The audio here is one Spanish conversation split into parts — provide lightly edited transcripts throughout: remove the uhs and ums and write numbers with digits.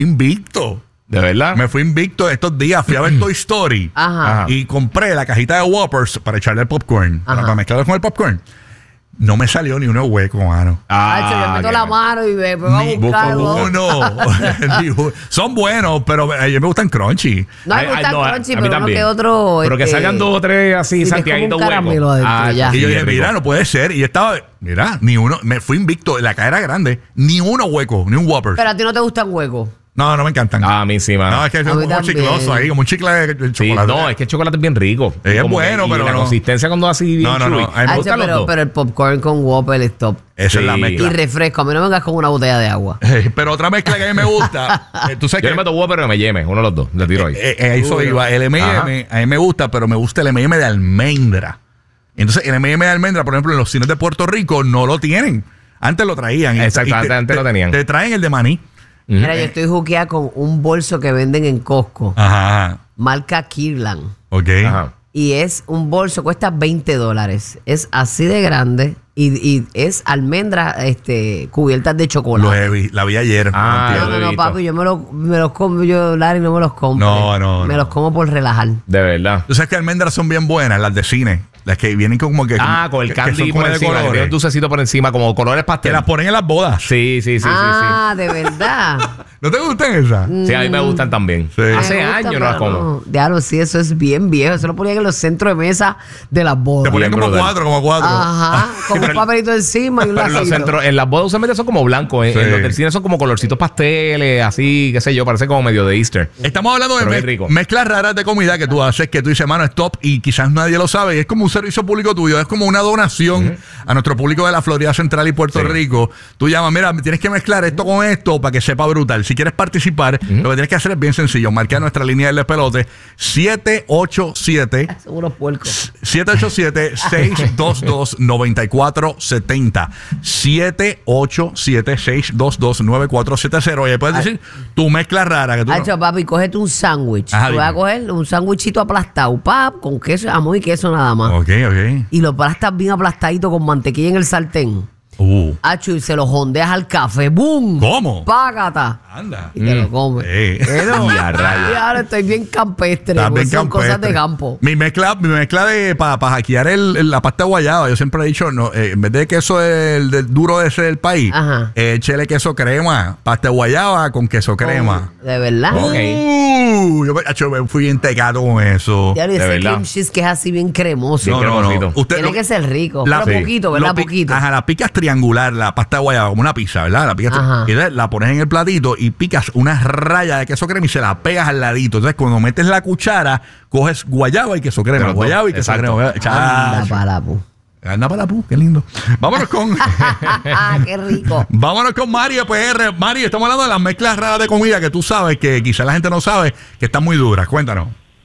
invicto. ¿De verdad? Me fui invicto estos días. Fui a ver Toy Story. Ajá. Y compré la cajita de Whoppers para echarle el popcorn. Para mezclarlo con el popcorn. No me salió ni uno hueco, mano. Yo meto la mano y me voy a buscar uno. Son buenos, pero a mí me gustan crunchy. No me gustan crunchy, pero uno también. que otro. Pero que salgan 2 o 3 así, santiaguitos huecos. Y yo dije, mira, no puede ser. Y estaba, mira, ni uno. Me fui invicto. La caja era grande. Ni uno hueco, ni un Whopper. Pero a ti no te gustan huecos. No, no me encantan. A mí sí, mano. No, es que es como chicloso ahí, como un chicle de chocolate. No, es que el chocolate es bien rico. Es bueno, pero la consistencia cuando así bien chewy. Pero el popcorn con Whopper es top. Esa es la mezcla. Y refresco. A mí no me vengas con una botella de agua. Pero otra mezcla que a mí me gusta. Tú sabes yo que le meto Whopper o M&M, uno de los dos. Le tiro ahí. Eso iba. El M&M a mí me gusta, pero me gusta el M&M de almendra. Entonces, el M&M de almendra, por ejemplo, en los cines de Puerto Rico no lo tienen. Antes lo traían. Exacto, antes lo tenían. Te traen el de maní. Mira, yo estoy juqueada con un bolso que venden en Costco. Ajá. Marca Kirlan. Ok. Ajá. Y es un bolso, cuesta $20. Es así de grande y es almendras cubiertas de chocolate. La vi ayer. No, papi, yo me los como. Yo, Larry, no me los compro. No. Me los como por relajar. De verdad. Tú sabes que almendras son bien buenas, las de cine. Las que vienen como que. Con el candy por encima. Que tiene un dulcecito por encima, como colores pastel. Que las ponen en las bodas. Sí. De verdad. ¿No te gustan esas? Sí, a mí me gustan también. Sí. Hace años no las como. Diablo, sí, eso es bien viejo. Eso lo ponían en los centros de mesa de las bodas. Te ponían como cuatro. Ajá. Con un papelito encima y un Pero lacito. en las bodas usualmente son como blancos. En los del cine son como colorcitos pasteles, así, qué sé yo, parece como medio de Easter. Estamos hablando de mezclas raras de comida que tú haces, que tú dices, mano, es top y quizás nadie lo sabe. Y es como un servicio público tuyo, es como una donación a nuestro público de la Florida Central y Puerto Rico. Tú llamas, mira, tienes que mezclar esto con esto para que sepa brutal. Si quieres participar, lo que tienes que hacer es bien sencillo. Marca nuestra línea del despelote 787 Son unos puercos. 787-622-9470. 787-622-9470. Y ahí puedes decir tu mezcla rara. Que tú papi, cógete un sándwich. Ajá, Tú vas a coger un sándwichito aplastado, con queso, jamón y queso nada más. Ok. Y lo aplastas bien aplastadito con mantequilla en el sartén. Y se lo jondeas al café. ¡Boom! ¿Cómo? Págata. Anda. Y te lo comes. Y a rayos. Ahora estoy bien campestre. Son cosas de campo. Mi mezcla de para hackear la pasta de guayaba. Yo siempre he dicho, no, en vez de queso del duro de ese del país, échele queso crema. Pasta de guayaba con queso crema. ¿De verdad? Yo me fui bien tecado con eso. Ya le de ese verdad. cream cheese que es así bien cremoso. No. Tiene que ser rico. Pero poquito, ¿verdad? Poquito. La picas triangular, la pasta de guayaba, como una pizza, ¿verdad? La picas y entonces la pones en el platito y picas una raya de queso crema y se la pegas al ladito. Entonces, cuando metes la cuchara, coges guayaba y queso crema. Guayaba y queso crema. Anda para la pu. Anda para la pu, qué lindo. Vámonos con. Qué rico. Vámonos con Mario PR. Mario, estamos hablando de las mezclas raras de comida que tú sabes, que quizá la gente no sabe, que están muy duras. Cuéntanos.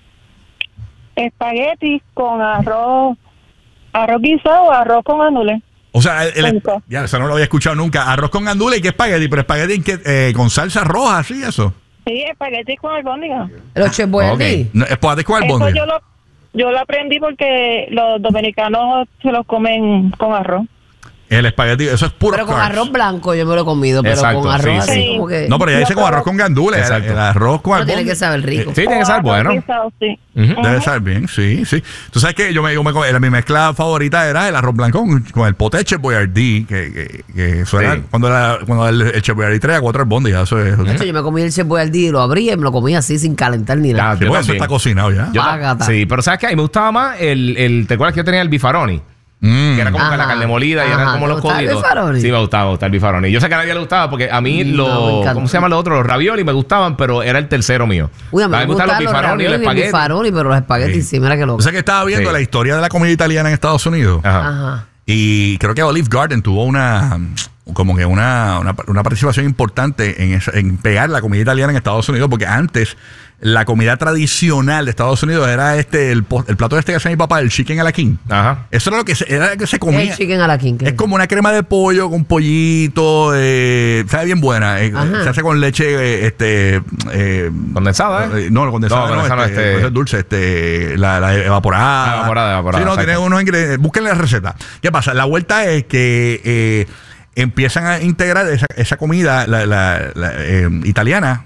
Espaguetis con arroz guisado o arroz con gandules. O sea, ya eso no lo había escuchado nunca. Arroz con gandules y qué espagueti, pero espagueti con salsa roja, ¿sí? Eso. Sí, espaguetis con albóndiga. Los Chef Boyardee. No, espagueti con albóndiga. Eso yo lo aprendí porque los dominicanos se los comen con arroz. El espagueti, eso es puro Pero con carbs. arroz blanco yo me lo he comido, pero Exacto, con arroz sí, así sí. como que... No, pero ya dice con arroz con gandules. Exacto. El arroz con Pero albóndiga. tiene que saber rico. Sí, tiene que ser bueno. Guisado, sí. Debe saber bien, sí. Tú sabes que mi mezcla favorita era el arroz blanco con el pote de Chef Boyardee, que eso era cuando el Chef Boyardee traía 4 albóndigas. Eso es. De hecho, yo me comí el Chef Boyardee y lo abrí y me lo comí así sin calentar ni nada. Sí, porque eso está cocinado ya. Sí, pero ¿sabes qué? A mí me gustaba más ¿te acuerdas que yo tenía el bifaroni? Que era como que la carne molida y eran como los coditos. Sí, me gustaba el bifaroni. Yo sé que a nadie le gustaba porque a mí ¿cómo se llaman los otros? Los ravioli me gustaban, pero era el tercero mío. Uy, a mí me gustaban gustan los bifaroni y los espaguetis. pero los espaguetis sí, mira que loco. O sea que estaba viendo la historia de la comida italiana en Estados Unidos. Ajá. Y creo que Olive Garden tuvo una participación importante en pegar la comida italiana en Estados Unidos, porque antes la comida tradicional de Estados Unidos era el plato que hacía mi papá, el chicken a la king. Ajá. Eso era lo que se comía. El chicken a la king. Es como una crema de pollo con pollito, sabe bien buena. Se hace con leche condensada, no, condensada no, es dulce, la evaporada. Evaporada. Sí, no, tiene unos ingredientes. Búsquenle la receta. ¿Qué pasa? La vuelta es que empiezan a integrar esa comida italiana